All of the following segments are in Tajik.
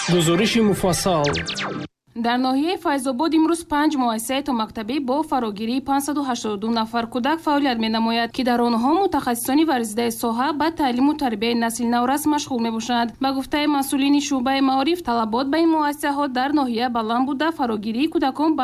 гузориши муфассал. дар ноҳияи файзобод имрӯз 5 муассисаи томактабӣ бо фарогирии 582 нафар кӯдак фаъолият менамояд, ки дар онҳо мутахассисони варзидаи соҳа ба таълиму тарбияи насли наврас машғул мебошанд. Ба гуфтаи масъулини шуъбаи маориф, талабот ба ин муассисаҳо дар ноҳия баланд буда, фарогирии кӯдакон ба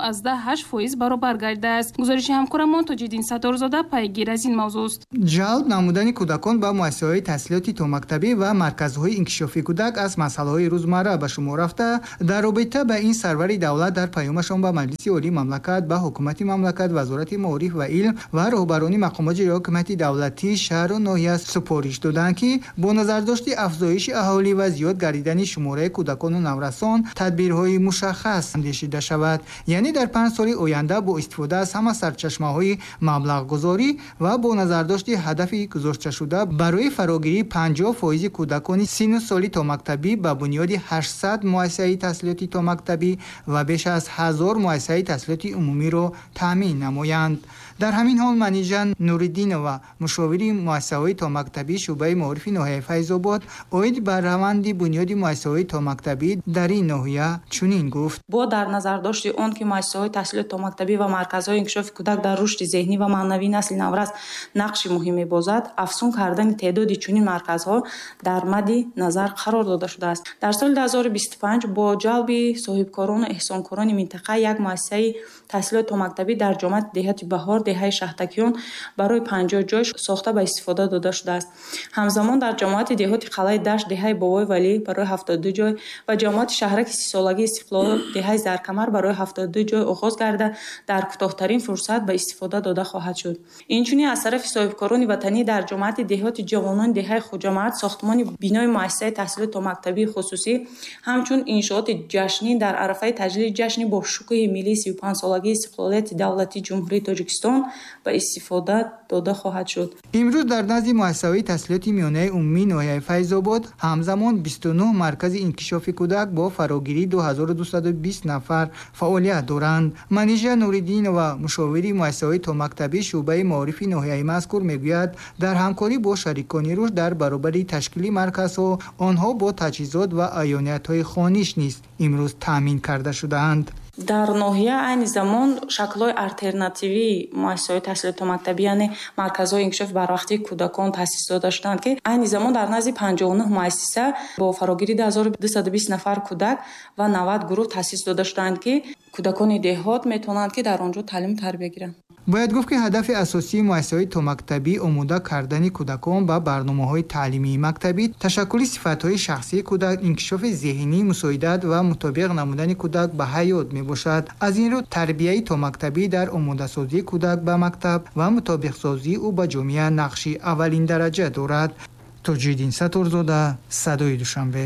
19.8% баробар гардидааст. гузориши ҳамкорамон Тоҷиддин Сатторзода пайгир аз ин мавзӯъст. ҷалб намудани кӯдакон ба муассисаҳои таҳсилоти томактабӣ ва марказҳои инкишофи кӯдак аз масъалаҳои рӯзмарра ба шумор рафта, дар робита ба ин сарвари давлат дар паёмашон ба Маҷлиси Олии Мамлакат, ба ҳукумати мамлакат, Вазорати Маориф ва илм ва роҳбарони мақомоти ҳукумати давлатӣ шаҳру ноҳия супориш доданд, ки бо назардошти афзоиши аҳолӣ ва зиёд гардидани шумораи кӯдакону наврасон тадбирҳои мушаххас андешида шавад. Яъне дар 5 соли оянда бо истифода аз ҳама сарчашмаҳои маблағгузорӣ ва бо назардошти ҳадафи гузошташуда барои фарогирии 50% кӯдакони синну соли томактабӣ ба бунёди 800 муассисаи таҳсилоти томактабӣ ва беш аз 1000 муассисаи таҳсилоти умумиро таъмин намоянд. дар ҳамин ҳол манижа Нуриддинова, мушовири муассисаҳои томактабӣ шуъбаи маорифи ноҳияи Файзобод, оид ба раванди бунёди муассисаҳои томактабӣ дар ин ноҳия чунин гуфт: бо дар назардошти он ки муассисаҳои таҳсилоти томактабӣ ва марказҳои инкишофи кӯдак дар рушди зеҳнӣ ва маънавии насли наврас нақши муҳим мебозад, афзун кардани теъдоди чунин марказҳо дар мадди назар қарор дода шудааст. дар соли 2025 бо ҷалби соҳибкорону эҳсонкорони минтақа як муассисаи таҳсилоти томактабӣ дар ҷомаати деҳати Баҳор, деҳаи Шаҳтакиён барои 50 ҷой сохта ба истифода дода шудааст. ҳамзамон дар ҷомаати деҳати Қалаи Дашт, деҳаи Бобои Валӣ барои 72 ҷой ва ҷомаати шаҳраки 30-солагии Истиқлол, деҳаи Заркамар барои 72 ҷой оғоз гарда, дар кӯтоҳтарин фурсат ба истифода дода хоҳад шуд. Инчунин аз тарафи соҳибкорони ватанӣ дар ҷомаати деҳати Ҷавонони деҳаи Хоҷамард сохтмони бинои муассисаи таҳсилоти томактабии хусусӣ, ҳамчун иншооти ҷашнӣ дар арафаи таҷлили ҷашни бо шукӯҳи миллии 35-солагии истиқлолияти давлати Ҷумҳурии Тоҷикистон ба истифода дода хоҳад шуд. имрӯз дар назди муассисаҳои таҳсилоти миёнаи умумии ноҳияи Файзобод ҳамзамон 29 маркази инкишофи кӯдак бо фарогирии 2220 нафар фаъолият доранд. Манижа Нуриддинова, мушовири муассисаҳои томактабӣ шуъбаи маорифи ноҳияи мазкур мегӯяд, дар ҳамкорӣ бо шарикони рушд дар баробари ташкили марказҳо, онҳо бо таҷҳизот ва аёниятҳои хониш низ имрӯз таъмин карда шудаанд. дар ноҳия айни замон шаклҳои алтернативии муассисаҳои таҳсилоти томактабӣ, яъне марказҳои инкишофи барвақтии кӯдакон таъсис дода шуданд, ки айни замон дар назди 59 муассиса бо фарогирии 2220 нафар кӯдак ва 90 гурӯҳ таъсис дода шуданд, ки кӯдакони деҳот метавонанд ки дар онҷо таълиму тарбия гиранд. бояд гуфт, ки ҳадафи асосии муассисаҳои томактабӣ омода кардани кӯдакон ба барномаҳои таълимии мактабӣ, ташаккули сифатҳои шахсии кӯдак, инкишофи зеҳнӣ, мусоидат ва мутобиқ намудани кӯдак ба ҳаёт мебошад. аз ин рӯ тарбияи томактабӣ дар омодасозии кӯдак ба мактаб ва мутобиқсозии ӯ ба ҷомеа нақши аввалин дараҷа дорад. Тоҷиддин Сатторзода, Садои Душанбе.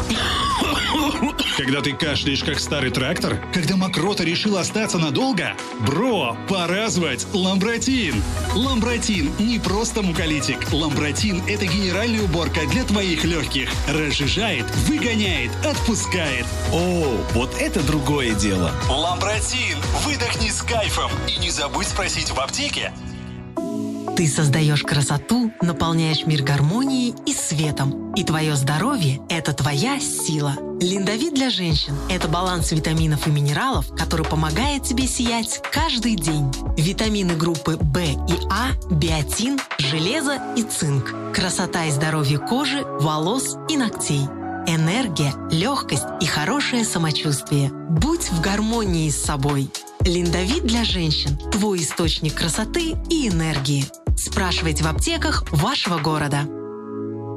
Когда ты кашляешь, как старый трактор? Когда мокрота решила остаться надолго? Бро, пора звать Ламбротин! Ламбротин не просто муколитик. Ламбротин – это генеральная уборка для твоих легких. Разжижает, выгоняет, отпускает. О, вот это другое дело. Ламбротин! Выдохни с кайфом! И не забудь спросить в аптеке. Ты создаешь красоту, наполняешь мир гармонией и светом. И твое здоровье – это твоя сила. Линдавит для женщин – это баланс витаминов и минералов, который помогает тебе сиять каждый день. Витамины группы В и А, биотин, железо и цинк. Красота и здоровье кожи, волос и ногтей. Энергия, легкость и хорошее самочувствие. Будь в гармонии с собой. Линдавит для женщин – твой источник красоты и энергии. Спрашивайте в аптеках вашего города.